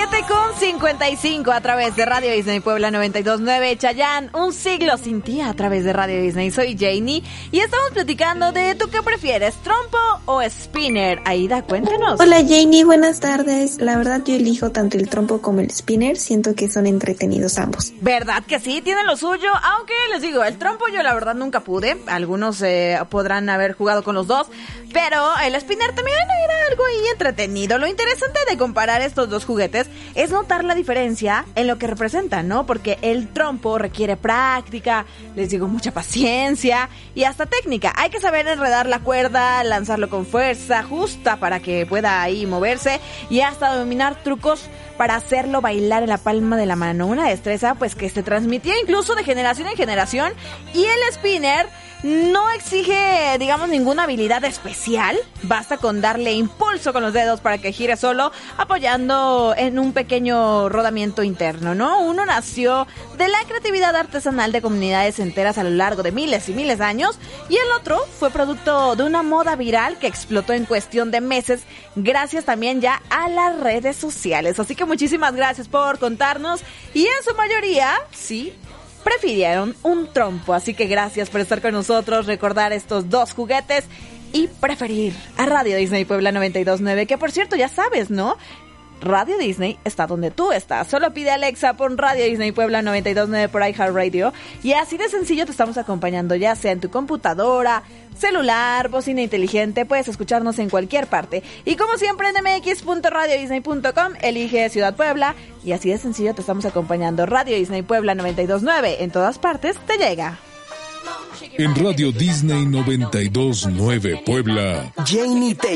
7:55 a través de Radio Disney Puebla 92.9. Chayanne, Un siglo sin ti a través de Radio Disney. Soy Janie y estamos platicando de ¿tú qué prefieres, trompo o spinner? Aida, cuéntanos. Hola Janie, buenas tardes. La verdad yo elijo tanto el trompo como el spinner. Siento que son entretenidos ambos. ¿Verdad que sí? Tienen lo suyo. Aunque les digo, el trompo yo la verdad nunca pude. Algunos podrán haber jugado con los dos, pero el spinner también era algo ahí entretenido. Lo interesante de comparar estos dos juguetes es notar la diferencia en lo que representan, ¿no? Porque el trompo requiere práctica, les digo, mucha paciencia y hasta técnica. Hay que saber enredar la cuerda, lanzarlo con fuerza justa para que pueda ahí moverse y hasta dominar trucos para hacerlo bailar en la palma de la mano. Una destreza pues que se transmitía incluso de generación en generación. Y el spinner no exige, digamos, ninguna habilidad especial. Basta con darle impulso con los dedos para que gire solo, apoyando en un pequeño rodamiento interno, ¿no? Uno nació de la creatividad artesanal de comunidades enteras a lo largo de miles y miles de años, y el otro fue producto de una moda viral que explotó en cuestión de meses, gracias también ya a las redes sociales. Así que muchísimas gracias por contarnos, y en su mayoría, sí, prefirieron un trompo, así que gracias por estar con nosotros, recordar estos dos juguetes y preferir a Radio Disney Puebla 92.9, que por cierto ya sabes, ¿no? Radio Disney está donde tú estás. Solo pide Alexa, pon Radio Disney Puebla 92.9 por iHeartRadio y así de sencillo te estamos acompañando, ya sea en tu computadora, celular, bocina inteligente. Puedes escucharnos en cualquier parte. Y como siempre en mx.radiodisney.com elige Ciudad Puebla y así de sencillo te estamos acompañando. Radio Disney Puebla 92.9 en todas partes te llega. En Radio Disney 92.9 Puebla, Janie te